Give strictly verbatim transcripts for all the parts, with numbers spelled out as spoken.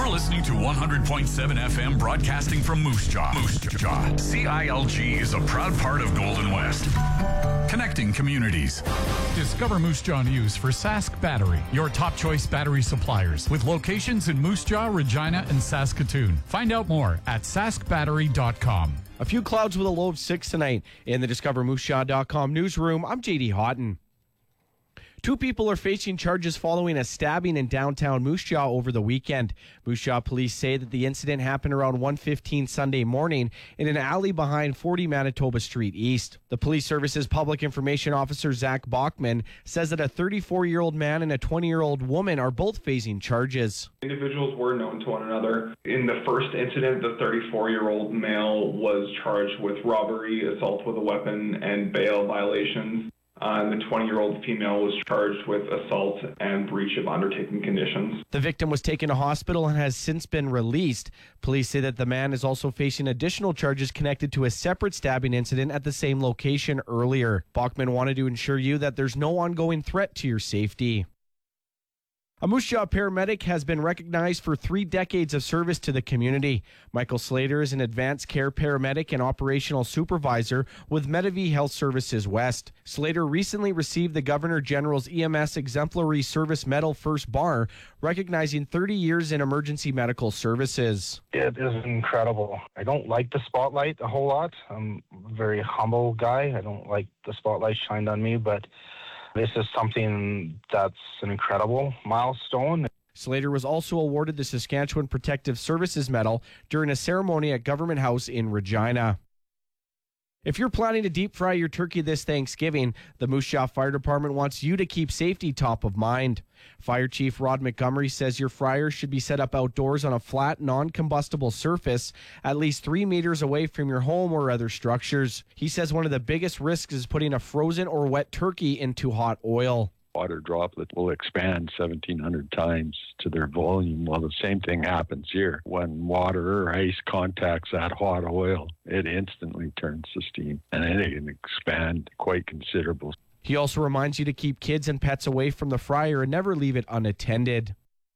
listening to one hundred point seven F M broadcasting from Moose Jaw. Moose Jaw. C I L G is a proud part of Golden West. Connecting communities. Discover Moose Jaw News for Sask Battery, your top choice battery suppliers with locations in Moose Jaw, Regina, and Saskatoon. Find out more at sask battery dot com. A few clouds with a low of six tonight in the discover moose jaw dot com newsroom. I'm J D Houghton. Two people are facing charges following a stabbing in downtown Moose Jaw over the weekend. Moose Jaw police say that the incident happened around one fifteen Sunday morning in an alley behind forty Manitoba Street East. The police service's public information officer, Zach Bachman, says that a thirty-four-year-old man and a twenty-year-old woman are both facing charges. Individuals were known to one another. In the first incident, the thirty-four-year-old male was charged with robbery, assault with a weapon, and bail violations. Uh, and the twenty-year-old female was charged with assault and breach of undertaking conditions. The victim was taken to hospital and has since been released. Police say that the man is also facing additional charges connected to a separate stabbing incident at the same location earlier. Bachman wanted to ensure you that there's no ongoing threat to your safety. A Moose Jaw paramedic has been recognized for three decades of service to the community. Michael Slater is an advanced care paramedic and operational supervisor with Medavie Health Services West. Slater recently received the Governor General's E M S Exemplary Service Medal First Bar, recognizing thirty years in emergency medical services. It is incredible. I don't like the spotlight a whole lot. I'm a very humble guy. I don't like the spotlight shined on me, but this is something that's an incredible milestone. Slater was also awarded the Saskatchewan Protective Services Medal during a ceremony at Government House in Regina. If you're planning to deep fry your turkey this Thanksgiving, the Moose Jaw Fire Department wants you to keep safety top of mind. Fire Chief Rod Montgomery says your fryer should be set up outdoors on a flat, non-combustible surface at least three meters away from your home or other structures. He says one of the biggest risks is putting a frozen or wet turkey into hot oil. Water droplet will expand seventeen hundred times to their volume. Well, the same thing happens here. When water or ice contacts that hot oil, it instantly turns to steam, and it can expand quite considerable. He also reminds you to keep kids and pets away from the fryer and never leave it unattended.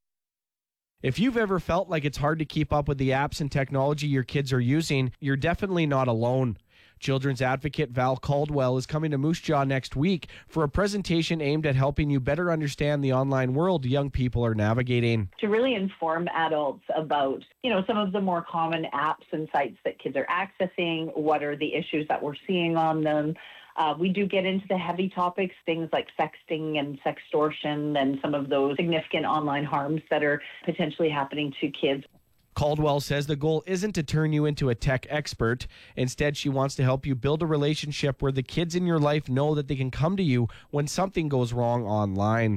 If you've ever felt like it's hard to keep up with the apps and technology your kids are using, you're definitely not alone. Children's advocate Val Caldwell is coming to Moose Jaw next week for a presentation aimed at helping you better understand the online world young people are navigating. To really inform adults about, you know, some of the more common apps and sites that kids are accessing, what are the issues that we're seeing on them. Uh, we do get into the heavy topics, things like sexting and sextortion and some of those significant online harms that are potentially happening to kids. Caldwell says the goal isn't to turn you into a tech expert. Instead, she wants to help you build a relationship where the kids in your life know that they can come to you when something goes wrong online.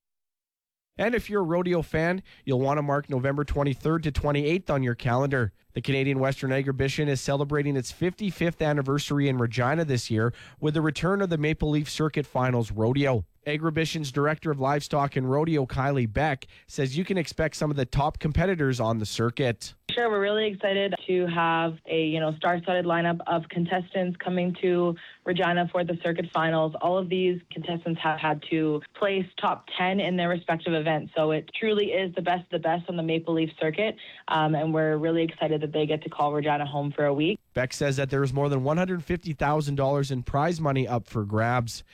And if you're a rodeo fan, you'll want to mark November twenty-third to twenty-eighth on your calendar. The Canadian Western Agribition is celebrating its fifty-fifth anniversary in Regina this year with the return of the Maple Leaf Circuit Finals Rodeo. Agribition's Director of Livestock and Rodeo, Kylie Beck, says you can expect some of the top competitors on the circuit. Sure, we're really excited to have a you know star-studded lineup of contestants coming to Regina for the circuit finals. All of these contestants have had to place top ten in their respective events, so it truly is the best of the best on the Maple Leaf circuit, um, and we're really excited that they get to call Regina home for a week. Beck says that there is more than one hundred fifty thousand dollars in prize money up for grabs.